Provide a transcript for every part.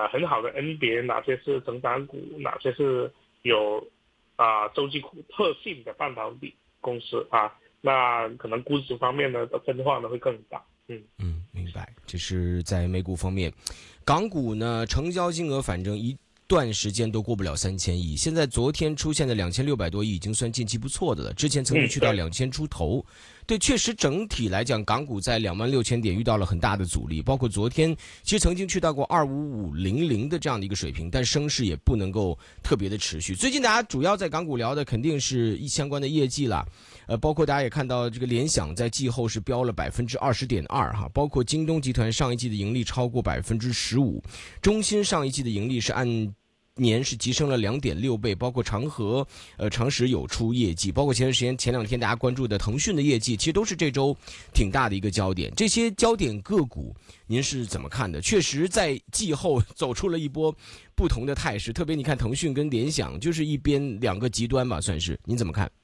很好的 N 别，哪些是成长股，哪些是有周期股特性的半导体公司啊，那可能估值方面的分化呢会更大。 明白。这是在美股方面，港股呢成交金额反正一段时间都过不了3000亿，现在昨天出现的2600多亿已经算近期不错的了，之前曾经去到2000出头。对，确实整体来讲，港股在26000点遇到了很大的阻力，包括昨天其实曾经去到过25500的这样的一个水平，但升势也不能够特别的持续。最近大家主要在港股聊的肯定是相关的业绩啦，包括大家也看到这个联想在季后是飙了20.2%哈，包括京东集团上一季的盈利超过15%，中芯上一季的盈利是按年是提升了2.6倍，包括长实有出业绩，包括前两天大家关注的腾讯的业绩，其实都是这周挺大的一个焦点。这些焦点个股您是怎么看的？确实在季后走出了一波不同的态势，特别你看腾讯跟联想就是两个极端吧，算是，您怎么看？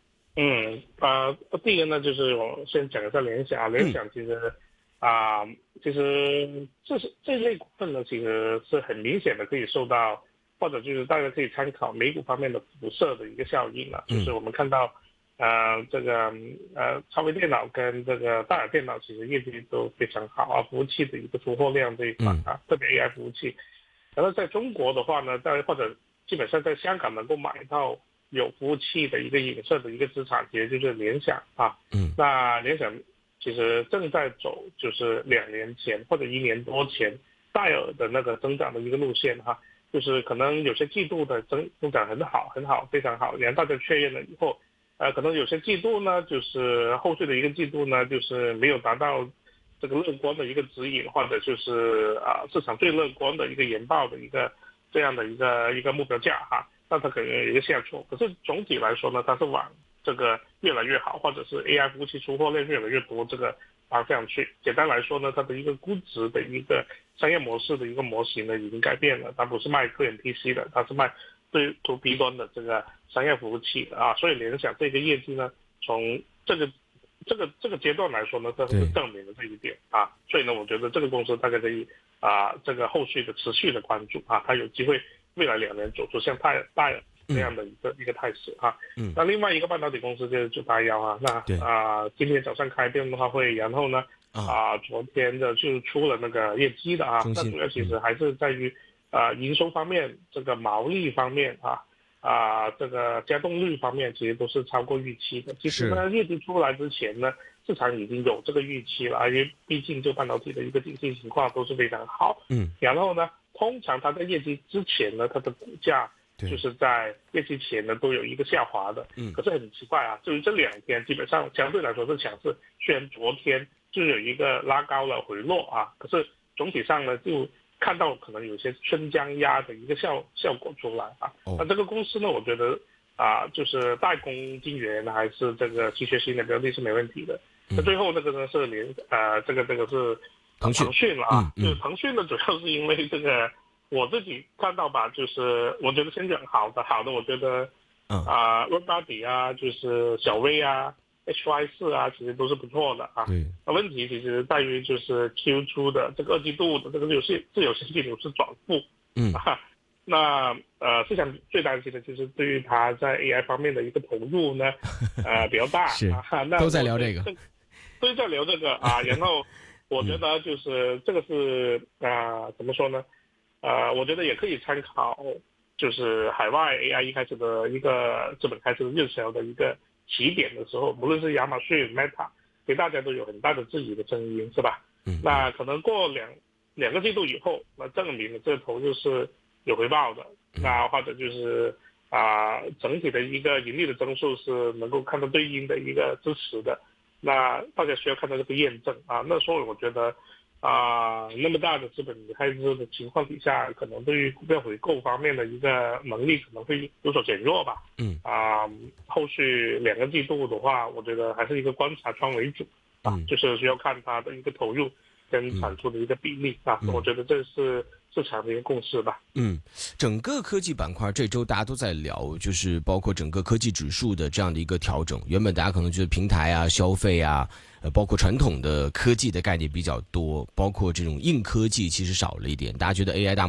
第一个呢，就是我先讲一下联想。联想其实这类股份呢，其实是很明显的可以受到，或者就是大家可以参考美股方面的辐射的一个效应了。就是我们看到超微电脑跟这个戴尔电脑其实业绩都非常好啊，服务器的一个出货量这一块特别 AI 服务器。然后在中国的话呢，或者基本上在香港能够买到有服务器的一个影射的一个资产，其实就是联想啊。那联想其实正在走就是2年前或者1年多前戴尔的那个增长的一个路线哈，就是可能有些季度的增长很好，非常好，然后大家确认了以后，可能有些季度呢，就是后续的一个季度呢，就是没有达到这个乐观的一个指引，或者就是市场最乐观的一个研报的一个这样的一个目标价哈，那它可能有一个下挫，可是总体来说呢，它是往这个越来越好，或者是 AI 服务器出货量越来越多这个方向去。简单来说呢，它的一个估值的一个商业模式的一个模型呢已经改变了，它不是卖个人 PC 的，它是卖对 to B 端的这个商业服务器的啊。所以联想这个业绩呢，从这个阶段来说呢，它是证明了这一点啊。所以呢，我觉得这个公司大家可以这个后续的持续的关注啊，它有机会未来2年走出像戴尔这样的一个态势哈。那另外一个半导体公司就是981啊，那今天早上开电话会，然后呢昨天的就出了那个业绩的啊，那主要其实还是在于营收方面，这个毛利方面这个加动率方面其实都是超过预期的。其实呢，业绩出来之前呢，市场已经有这个预期了，因为毕竟这半导体的一个经济情况都是非常好。然后呢，通常它在业绩之前呢，它的股价就是在业绩前呢都有一个下滑的。可是很奇怪啊，就是这2天基本上相对来说是强势，虽然昨天就有一个拉高了回落啊，可是总体上呢就看到可能有些升降压的一个效果出来啊。那这个公司呢，我觉得就是代工晶圆还是这个稀缺性的标的是没问题的。那最后那个呢是这个是腾讯了啊。就是腾讯呢主要是因为这个我自己看到吧，就是我觉得先讲好的，我觉得Robody 啊，就是小微啊，HY4啊，其实都是不错的啊。那问题其实在于就是 Q 出的这个2季度的这个自有现金流是转负。那市场最担心的就是对于它在 AI 方面的一个投入呢比较大。那都在聊这个， 都在聊这个啊。然后我觉得就是这个是怎么说呢？我觉得也可以参考，就是海外 AI 一开始的一个资本开始热销的一个起点的时候，无论是亚马逊、Meta， 对大家都有很大的质疑的声音，是吧？那可能过两个季度以后，那证明了这个投入是有回报的，那或者就是整体的一个盈利的增速是能够看到对应的一个支持的，那大家需要看到这个验证啊。那所以我觉得那么大的资本开支的情况底下，可能对于股票回购方面的一个能力可能会有所减弱吧。后续2个季度的话，我觉得还是一个观察窗为主就是需要看它的一个投入跟产出的一个比例我觉得这是市场的一个共识吧。 整个科技板块这周大家都在聊，就是包括整个科技指数的这样的一个调整。原本大家可能觉得平台啊、消费啊，包括传统的科技的概念比较多，包括这种硬科技其实少了一点。大家觉得 AI 大